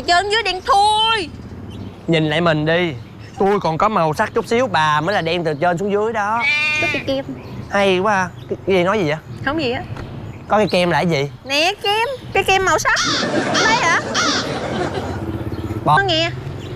trên dưới đen thui. Nhìn lại mình đi, tôi còn có màu sắc chút xíu, bà mới là đen từ trên xuống dưới đó. Có cái kem. Hay quá à. Cái gì nói gì vậy? Không gì á. Có cái kem là cái gì? Nè kem, cái kem màu sắc. Thấy hả? Bỏ. Nó nghe.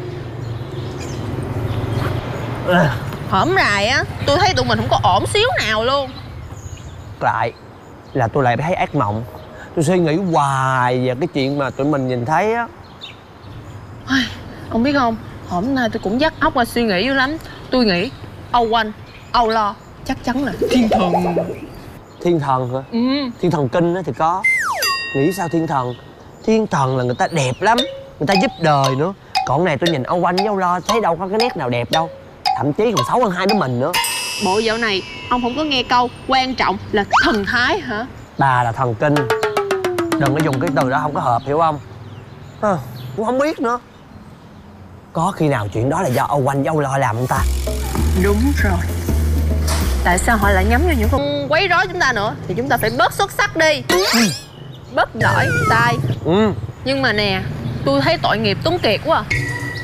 Hổm rày á, tôi thấy tụi mình không có ổn xíu nào luôn. Lại là tôi lại thấy ác mộng. Tôi suy nghĩ hoài về cái chuyện mà tụi mình nhìn thấy á. Ông biết không, hôm nay tôi cũng dắt óc ra suy nghĩ dữ lắm. Tôi nghĩ âu quanh, âu lo chắc chắn là thiên thần. Thiên thần hả? Ừ. Thiên thần kinh á thì có. Nghĩ sao thiên thần? Thiên thần là người ta đẹp lắm, người ta giúp đời nữa. Còn này tôi nhìn âu quanh với âu lo thấy đâu có cái nét nào đẹp đâu. Thậm chí còn xấu hơn hai đứa mình nữa. Bộ dạo này ông không có nghe câu quan trọng là thần thái hả? Bà là thần kinh, đừng có dùng cái từ đó, không có hợp, hiểu không? Cũng không biết nữa. Có khi nào chuyện đó là do âu quanh với âu lo làm không ta? Đúng rồi. Tại sao họ lại nhắm vào những con quấy rối chúng ta nữa? Thì chúng ta phải bớt xuất sắc đi, bớt giỏi sai. Nhưng mà nè, tôi thấy tội nghiệp Tuấn Kiệt quá à.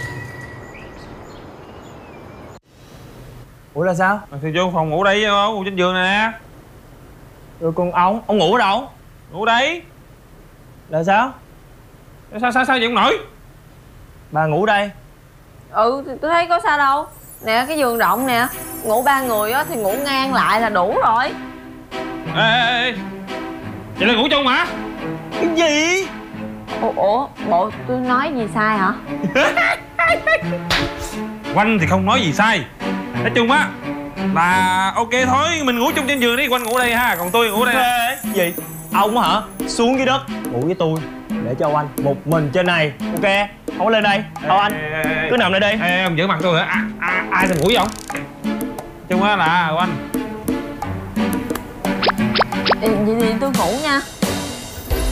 Ủa là sao? Thì vô phòng ngủ đây, ngủ trên giường nè. Rồi còn ông ngủ ở đâu? Ngủ đây. Là sao? Sao vậy ông nội? Bà ngủ đây. Ừ thì tôi thấy có sao đâu. Nè cái giường rộng nè, ngủ 3 người á thì ngủ ngang lại là đủ rồi. Ê, vậy là ngủ chung hả? Cái gì? Ủa bộ tôi nói gì sai hả? Quanh thì không nói gì sai. Nói chung á là ok thôi, mình ngủ chung trên giường đi, Quanh ngủ đây ha, còn tôi ngủ đây. Gì? Ông hả? Xuống dưới đất ngủ với tôi, để cho anh một mình trên này, ok? Không có lên đây. Thôi anh cứ nằm đây đi. Ê, ông giữ mặt tôi hả? Ai thèm ngủ với ông? Chung á là Quanh. Vậy thì tôi ngủ nha.